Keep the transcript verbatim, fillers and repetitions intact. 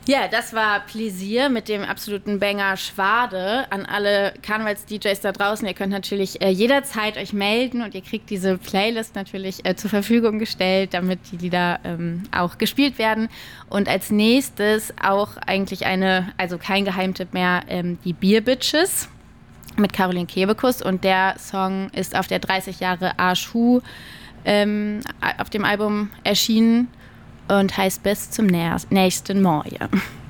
Ja, das war Pläsier mit dem absoluten Banger Schwade. An alle Karnevals-D Js da draußen, ihr könnt natürlich äh, jederzeit euch melden und ihr kriegt diese Playlist natürlich äh, zur Verfügung gestellt, damit die Lieder ähm, auch gespielt werden. Und als nächstes auch eigentlich eine, also kein Geheimtipp mehr, ähm, die Beer Bitches mit Caroline Kebekus. Und der Song ist auf der dreißig Jahre Arschu ähm, auf dem Album erschienen und heißt Bis zum nächsten Morgen.